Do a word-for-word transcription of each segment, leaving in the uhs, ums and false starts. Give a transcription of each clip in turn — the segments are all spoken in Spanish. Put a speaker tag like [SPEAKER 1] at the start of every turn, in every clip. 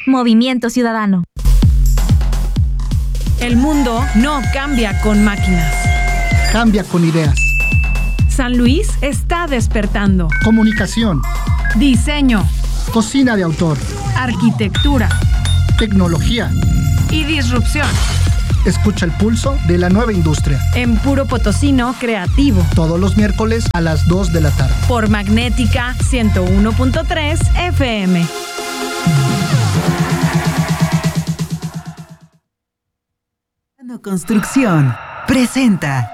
[SPEAKER 1] Movimiento Ciudadano.
[SPEAKER 2] El mundo no cambia con máquinas.
[SPEAKER 3] Cambia con ideas.
[SPEAKER 2] San Luis está despertando.
[SPEAKER 3] Comunicación.
[SPEAKER 2] Diseño.
[SPEAKER 3] Cocina de autor.
[SPEAKER 2] Arquitectura.
[SPEAKER 3] Tecnología.
[SPEAKER 2] Y disrupción.
[SPEAKER 3] Escucha el pulso de la nueva industria.
[SPEAKER 2] En Puro Potosino Creativo.
[SPEAKER 3] Todos los miércoles a las dos de la tarde.
[SPEAKER 2] Por Magnética ciento uno punto tres F M.
[SPEAKER 4] Construcción presenta.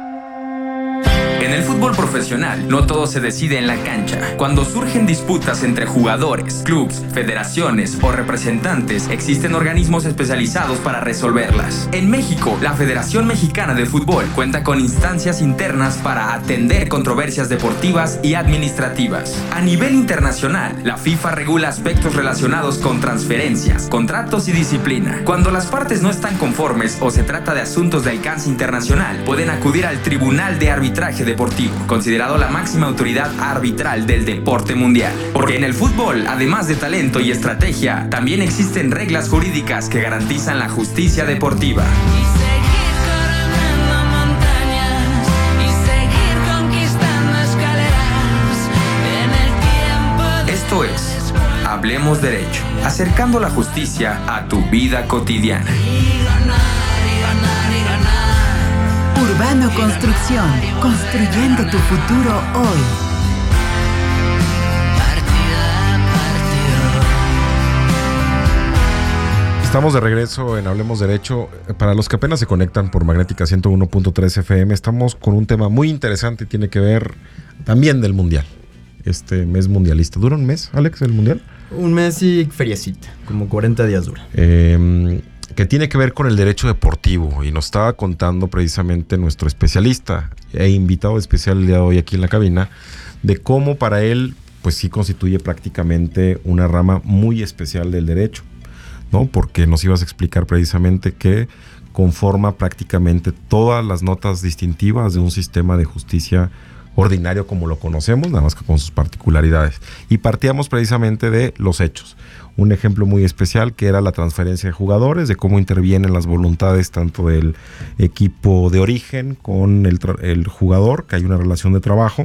[SPEAKER 5] En el fútbol profesional, no todo se decide en la cancha. Cuando surgen disputas entre jugadores, clubes, federaciones o representantes, existen organismos especializados para resolverlas. En México, la Federación Mexicana de Fútbol cuenta con instancias internas para atender controversias deportivas y administrativas. A nivel internacional, la FIFA regula aspectos relacionados con transferencias, contratos y disciplina. Cuando las partes no están conformes o se trata de asuntos de alcance internacional, pueden acudir al Tribunal de Arbitraje Deportivo, considerado la máxima autoridad arbitral del deporte mundial. Porque en el fútbol, además de talento y estrategia, también existen reglas jurídicas que garantizan la justicia deportiva.
[SPEAKER 6] Y seguir coronando montañas, y seguir conquistando escaleras en el tiempo de...
[SPEAKER 5] Esto es Hablemos Derecho, acercando la justicia a tu vida cotidiana.
[SPEAKER 6] Y ganar, y ganar, y ganar.
[SPEAKER 4] Urbano Construcción, construyendo tu futuro hoy.
[SPEAKER 7] Estamos de regreso en Hablemos Derecho. Para los que apenas se conectan por Magnética ciento uno punto tres F M, estamos con un tema muy interesante y tiene que ver también del Mundial. Este mes mundialista. ¿Dura un mes, Alex, el Mundial?
[SPEAKER 8] Un mes y feriecita, como cuarenta días dura.
[SPEAKER 7] Eh... que tiene que ver con el derecho deportivo, y nos estaba contando precisamente nuestro especialista e invitado especial el día de hoy aquí en la cabina, de cómo para él pues sí constituye prácticamente una rama muy especial del derecho, ¿no? Porque nos ibas a explicar precisamente que conforma prácticamente todas las notas distintivas de un sistema de justicia ordinario como lo conocemos, nada más que con sus particularidades. Y partíamos precisamente de los hechos. Un ejemplo muy especial que era la transferencia de jugadores, de cómo intervienen las voluntades tanto del equipo de origen con el, tra- el jugador, que hay una relación de trabajo,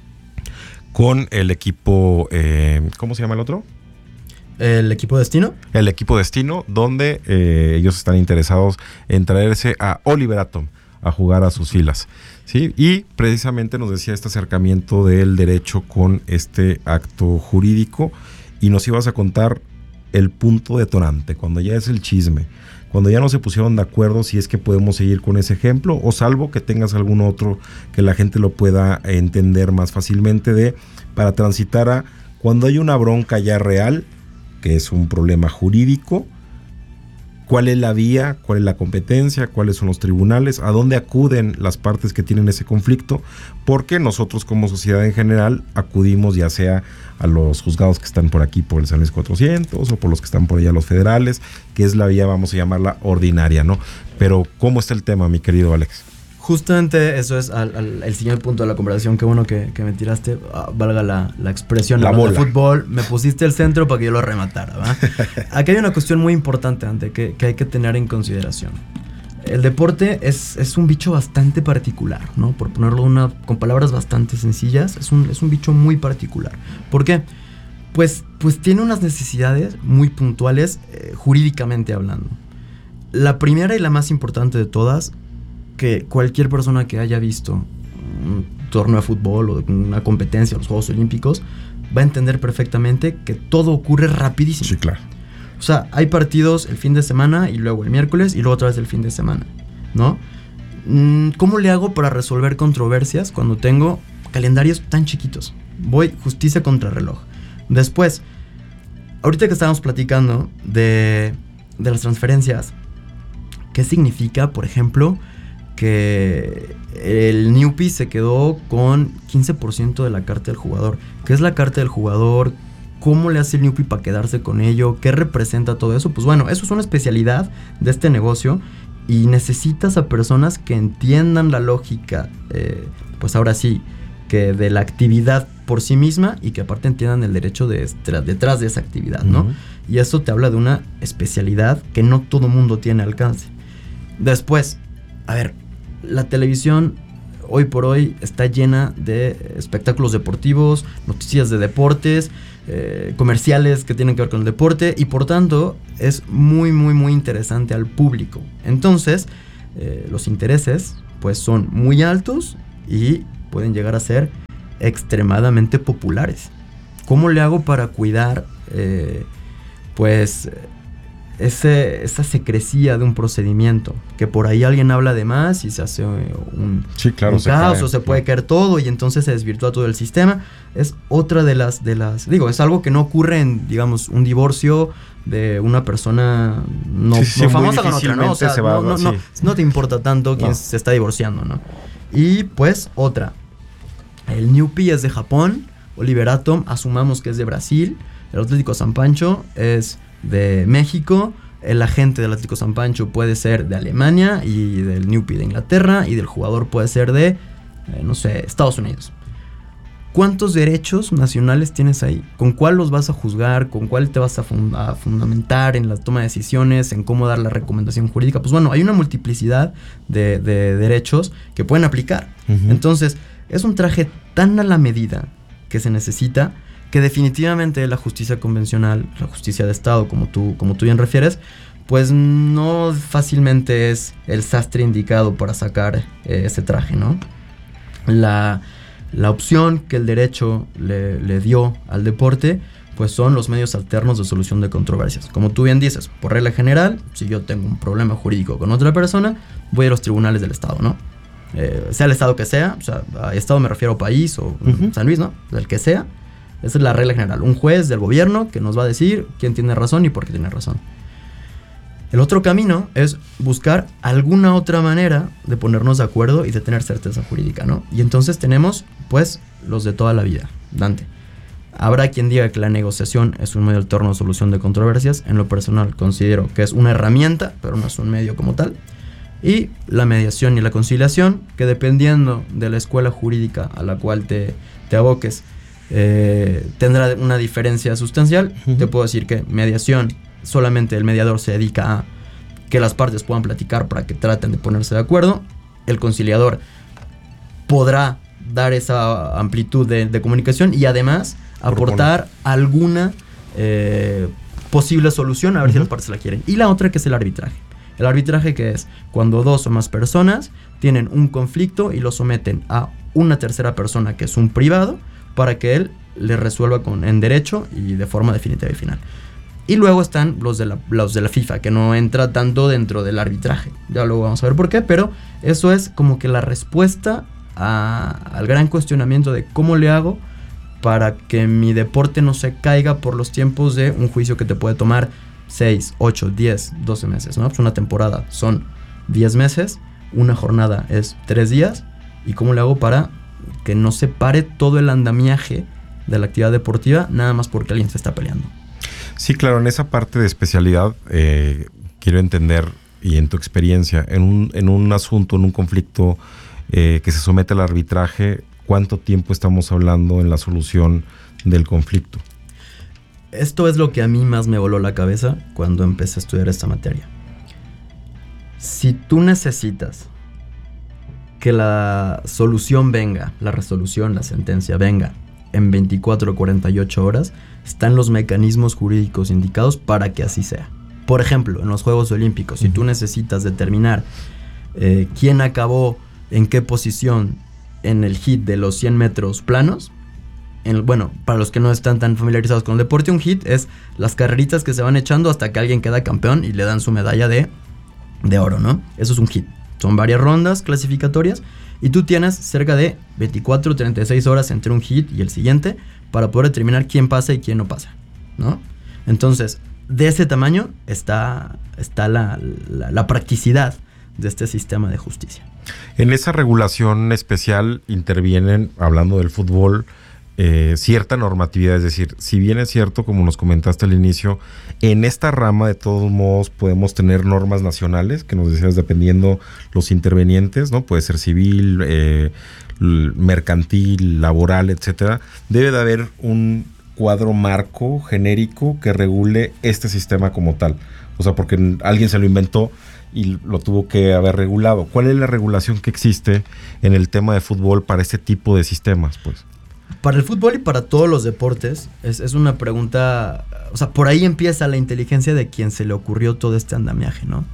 [SPEAKER 7] con el equipo, eh, ¿cómo se llama el otro?
[SPEAKER 8] ¿El equipo destino?
[SPEAKER 7] El equipo destino, donde eh, ellos están interesados en traerse a Oliver Atom a jugar a sus filas, ¿sí? Y precisamente nos decía este acercamiento del derecho con este acto jurídico, y nos ibas a contar el punto detonante, cuando ya es el chisme, cuando ya no se pusieron de acuerdo si es que podemos seguir con ese ejemplo, o salvo que tengas algún otro que la gente lo pueda entender más fácilmente, de para transitar a cuando hay una bronca ya real, que es un problema jurídico, cuál es la vía, cuál es la competencia, cuáles son los tribunales, a dónde acuden las partes que tienen ese conflicto, porque nosotros como sociedad en general acudimos ya sea a los juzgados que están por aquí por el San Luis cuatrocientos o por los que están por allá los federales, que es la vía, vamos a llamarla ordinaria, ¿no? Pero ¿cómo está el tema, mi querido Alex?
[SPEAKER 8] Justamente eso es al, al, el siguiente punto de la conversación. Qué bueno que, que me tiraste, uh, valga la, la expresión,
[SPEAKER 7] la bola
[SPEAKER 8] de fútbol, me pusiste el centro para que yo lo rematara, ¿va? Aquí hay una cuestión muy importante ante que, que hay que tener en consideración. El deporte es, es un bicho bastante particular, ¿no? Por ponerlo una, con palabras bastante sencillas, es un, es un bicho muy particular. ¿Por qué? Pues, pues tiene unas necesidades muy puntuales, eh, jurídicamente hablando. La primera y la más importante de todas, que cualquier persona que haya visto un torneo de fútbol o una competencia, los Juegos Olímpicos, va a entender perfectamente que todo ocurre rapidísimo.
[SPEAKER 7] Sí, claro.
[SPEAKER 8] O sea, hay partidos el fin de semana y luego el miércoles y luego otra vez el fin de semana, ¿no? ¿Cómo le hago para resolver controversias cuando tengo calendarios tan chiquitos? Voy justicia contra reloj. Después, ahorita que estábamos platicando de, de las transferencias, ¿qué significa, por ejemplo, que el N U P I se quedó con quince por ciento de la carta del jugador? ¿Qué es la carta del jugador? ¿Cómo le hace el N U P I para quedarse con ello? ¿Qué representa todo eso? Pues bueno, eso es una especialidad de este negocio y necesitas a personas que entiendan la lógica, eh, pues ahora sí, que de la actividad por sí misma y que aparte entiendan el derecho de, detrás de esa actividad, ¿no? Uh-huh. Y eso te habla de una especialidad que no todo mundo tiene alcance. Después, a ver, la televisión hoy por hoy está llena de espectáculos deportivos, noticias de deportes, eh, comerciales que tienen que ver con el deporte y por tanto es muy muy muy interesante al público. Entonces, eh, los intereses pues son muy altos y pueden llegar a ser extremadamente populares. ¿Cómo le hago para cuidar eh, pues ese, esa secrecía de un procedimiento? Que por ahí alguien habla de más y se hace un,
[SPEAKER 7] sí, claro,
[SPEAKER 8] un
[SPEAKER 7] se
[SPEAKER 8] caos
[SPEAKER 7] cae,
[SPEAKER 8] o se puede caer todo y entonces se desvirtúa todo el sistema. Es otra de las, de las digo, es algo que no ocurre en, digamos, un divorcio de una persona no,
[SPEAKER 7] sí, sí,
[SPEAKER 8] no famosa con otra, ¿no? O sea,
[SPEAKER 7] se va,
[SPEAKER 8] no, no,
[SPEAKER 7] sí.
[SPEAKER 8] no, no te importa tanto quién
[SPEAKER 7] no.
[SPEAKER 8] se está divorciando, ¿no? Y pues otra, el Newpie es de Japón, Oliver Atom asumamos que es de Brasil, el Atlético San Pancho es de México, el agente del Atlético San Pancho puede ser de Alemania y del Newpie de Inglaterra y del jugador puede ser de, eh, no sé, Estados Unidos. ¿Cuántos derechos nacionales tienes ahí? ¿Con cuál los vas a juzgar? ¿Con cuál te vas a, fund- a fundamentar en la toma de decisiones? ¿En cómo dar la recomendación jurídica? Pues bueno, hay una multiplicidad de, de derechos que pueden aplicar. Uh-huh. Entonces, es un traje tan a la medida que se necesita que definitivamente la justicia convencional, la justicia de Estado, como tú, como tú bien refieres, pues no fácilmente es el sastre indicado para sacar eh, ese traje, ¿no? La... La opción que el derecho le, le dio al deporte, pues son los medios alternos de solución de controversias. Como tú bien dices, por regla general, si yo tengo un problema jurídico con otra persona, voy a los tribunales del Estado, ¿no? Eh, sea el Estado que sea, o sea, a Estado me refiero a país o uh-huh. San Luis, ¿no? Del que sea. Esa es la regla general. Un juez del gobierno que nos va a decir quién tiene razón y por qué tiene razón. El otro camino es buscar alguna otra manera de ponernos de acuerdo y de tener certeza jurídica, ¿no? Y entonces tenemos, pues, los de toda la vida. Dante. Habrá quien diga que la negociación es un medio alterno de solución de controversias. En lo personal considero que es una herramienta, pero no es un medio como tal. Y la mediación y la conciliación, que dependiendo de la escuela jurídica a la cual te, te aboques, eh, tendrá una diferencia sustancial. Uh-huh. Te puedo decir que mediación, solamente el mediador se dedica a que las partes puedan platicar para que traten de ponerse de acuerdo. El conciliador podrá dar esa amplitud de, de comunicación y además aportar alguna eh, posible solución a ver uh-huh. si las partes la quieren. Y la otra que es el arbitraje. El arbitraje que es cuando dos o más personas tienen un conflicto y lo someten a una tercera persona que es un privado para que él le resuelva con, en derecho y de forma definitiva y final. Y luego están los de, la, los de la FIFA, que no entra tanto dentro del arbitraje. Ya luego vamos a ver por qué, pero eso es como que la respuesta a, al gran cuestionamiento de cómo le hago para que mi deporte no se caiga por los tiempos de un juicio que te puede tomar seis, ocho, diez, doce meses, ¿no? Pues una temporada son diez meses, una jornada es tres días, y cómo le hago para que no se pare todo el andamiaje de la actividad deportiva nada más porque alguien se está peleando.
[SPEAKER 7] Sí, claro, en esa parte de especialidad eh, quiero entender, y en tu experiencia, en un, en un asunto, en un conflicto eh, que se somete al arbitraje, ¿cuánto tiempo estamos hablando en la solución del conflicto?
[SPEAKER 8] Esto es lo que a mí más me voló la cabeza cuando empecé a estudiar esta materia. Si tú necesitas que la solución venga, la resolución, la sentencia venga en veinticuatro o cuarenta y ocho horas, están los mecanismos jurídicos indicados para que así sea. Por ejemplo, en los Juegos Olímpicos, si tú necesitas determinar eh, quién acabó en qué posición en el hit de los cien metros planos, en, bueno, para los que no están tan familiarizados con el deporte, un hit es las carreritas que se van echando hasta que alguien queda campeón y le dan su medalla de, de oro, ¿no? Eso es un hit. Son varias rondas clasificatorias y tú tienes cerca de veinticuatro a treinta y seis horas entre un hit y el siguiente para poder determinar quién pasa y quién no pasa, ¿no? Entonces, de ese tamaño está, está la, la, la practicidad de este sistema de justicia.
[SPEAKER 7] En esa regulación especial intervienen, hablando del fútbol, eh, cierta normatividad. Es decir, si bien es cierto, como nos comentaste al inicio, en esta rama de todos modos podemos tener normas nacionales, que nos decías dependiendo los intervenientes, ¿no? Puede ser civil, eh, mercantil, laboral, etcétera. Debe de haber un cuadro marco genérico que regule este sistema como tal. O sea, porque alguien se lo inventó y lo tuvo que haber regulado. ¿Cuál es la regulación que existe en el tema de fútbol para este tipo de sistemas, pues?
[SPEAKER 8] Para el fútbol y para todos los deportes es, es una pregunta, o sea, por ahí empieza la inteligencia de quien se le ocurrió todo este andamiaje, ¿no?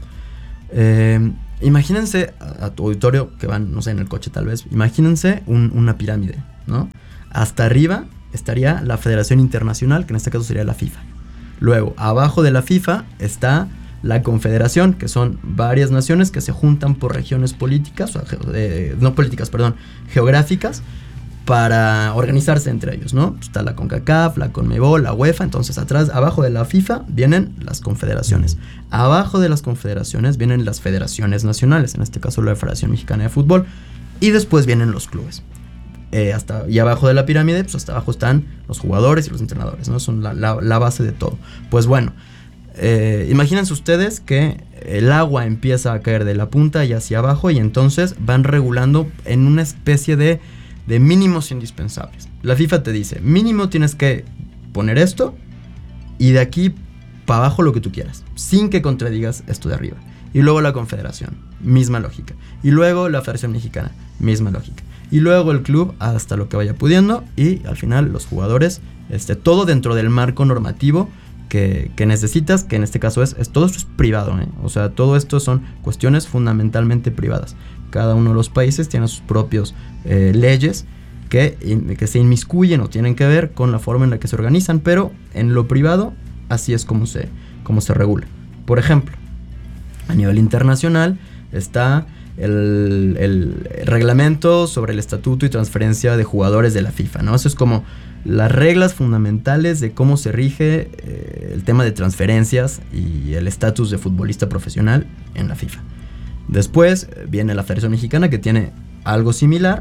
[SPEAKER 8] Eh, imagínense a, a tu auditorio que van, no sé, en el coche tal vez, imagínense un, una pirámide, ¿no? Hasta arriba estaría la Federación Internacional, que en este caso sería la FIFA. Luego, abajo de la FIFA está la Confederación, que son varias naciones que se juntan por regiones políticas, o, eh, no políticas, perdón, geográficas, para organizarse entre ellos, ¿no? Está la CONCACAF, la CONMEBOL, la UEFA. Entonces, atrás, abajo de la FIFA vienen las confederaciones. Abajo de las confederaciones vienen las federaciones nacionales, en este caso la Federación Mexicana de Fútbol, y después vienen los clubes. Eh, hasta, y abajo de la pirámide, pues hasta abajo están los jugadores y los entrenadores, ¿no? Son la, la, la base de todo. Pues bueno, eh, imagínense ustedes que el agua empieza a caer de la punta y hacia abajo, y entonces van regulando en una especie de de mínimos indispensables. La FIFA te dice, mínimo tienes que poner esto y de aquí para abajo lo que tú quieras, sin que contradigas esto de arriba. Y luego la Confederación, misma lógica. Y luego la Federación Mexicana, misma lógica. Y luego el club hasta lo que vaya pudiendo, y al final los jugadores, este, todo dentro del marco normativo que, que necesitas, que en este caso es, es todo esto es privado, ¿eh? O sea, todo esto son cuestiones fundamentalmente privadas. Cada uno de los países tiene sus propios eh, leyes que, in, que se inmiscuyen o tienen que ver con la forma en la que se organizan, pero en lo privado así es como se, como se regula. Por ejemplo, a nivel internacional está el, el reglamento sobre el estatuto y transferencia de jugadores de la FIFA, ¿no? Eso es como las reglas fundamentales de cómo se rige eh, el tema de transferencias y el estatus de futbolista profesional en la FIFA. Después viene la Federación Mexicana, que tiene algo similar,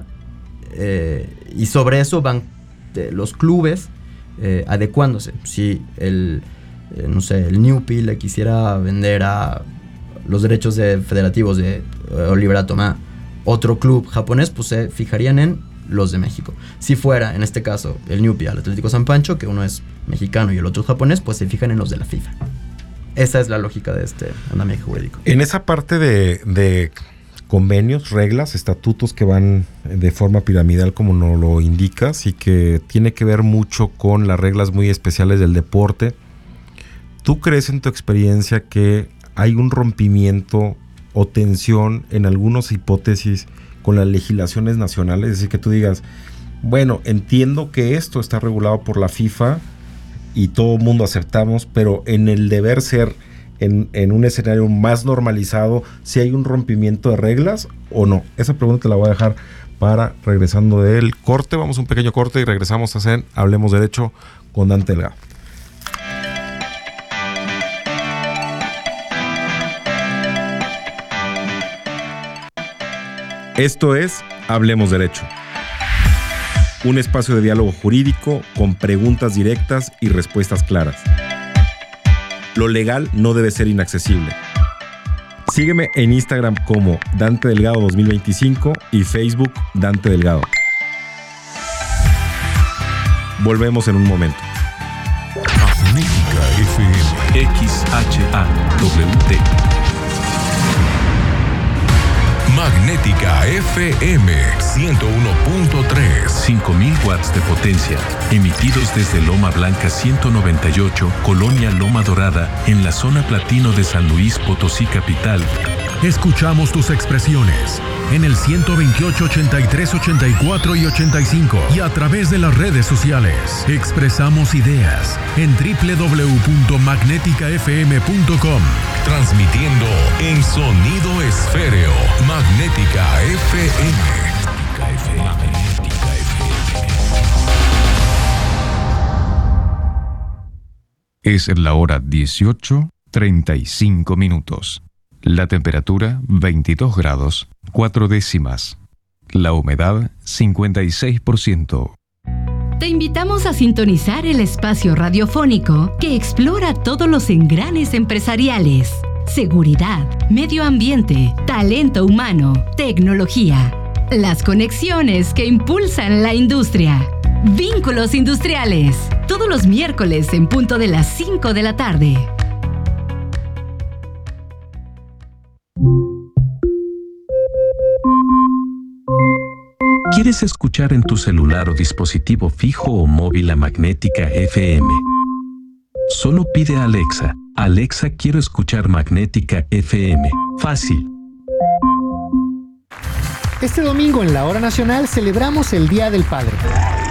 [SPEAKER 8] eh, y sobre eso van eh, los clubes eh, adecuándose. Si el, eh, no sé, el Newpi le quisiera vender a los derechos de federativos de eh, Oliver Atom a otro club japonés, pues se fijarían en los de México. Si fuera, en este caso, el Newpi al Atlético San Pancho, que uno es mexicano y el otro es japonés, pues se fijan en los de la FIFA. Esa es la lógica de este andamiaje jurídico.
[SPEAKER 7] En esa parte de, de convenios, reglas, estatutos que van de forma piramidal, como nos lo indicas, y que tiene que ver mucho con las reglas muy especiales del deporte, ¿tú crees en tu experiencia que hay un rompimiento o tensión en algunas hipótesis con las legislaciones nacionales? Es decir, que tú digas, bueno, entiendo que esto está regulado por la FIFA y todo el mundo aceptamos, pero en el deber ser, en, en un escenario más normalizado, ¿si hay un rompimiento de reglas o no? Esa pregunta te la voy a dejar para regresando del corte. Vamos a un pequeño corte y regresamos a hacer Hablemos Derecho con Dante Delgado. Esto es Hablemos Derecho, un espacio de diálogo jurídico con preguntas directas y respuestas claras. Lo legal no debe ser inaccesible. Sígueme en Instagram como Dante Delgado dos mil veinticinco y Facebook Dante Delgado. Volvemos en un momento.
[SPEAKER 1] Magnética F M X H A W T. Magnética F M ciento uno punto tres.
[SPEAKER 9] cinco mil watts de potencia. Emitidos desde Loma Blanca ciento noventa y ocho, Colonia Loma Dorada, en la zona platino de San Luis Potosí capital.
[SPEAKER 1] Escuchamos tus expresiones en el ciento veintiocho, ochenta y tres, ochenta y cuatro y ochenta y cinco y a través de las redes sociales. Expresamos ideas en doble u doble u doble u punto magnética f m punto com.
[SPEAKER 10] Transmitiendo en sonido esféreo. Magnética F M. Magnética F M.
[SPEAKER 11] Es la hora dieciocho, treinta y cinco minutos. La temperatura veintidós grados, cuatro décimas. La humedad cincuenta y seis por ciento.
[SPEAKER 12] Te invitamos a sintonizar el espacio radiofónico que explora todos los engranes empresariales: seguridad, medio ambiente, talento humano, tecnología. Las conexiones que impulsan la industria. Vínculos Industriales. Todos los miércoles en punto de las cinco de la tarde.
[SPEAKER 9] ¿Quieres escuchar en tu celular o dispositivo fijo o móvil a Magnética F M? Solo pide a Alexa: Alexa, quiero escuchar Magnética F M. Fácil.
[SPEAKER 13] Este domingo en la Hora Nacional celebramos el Día del Padre.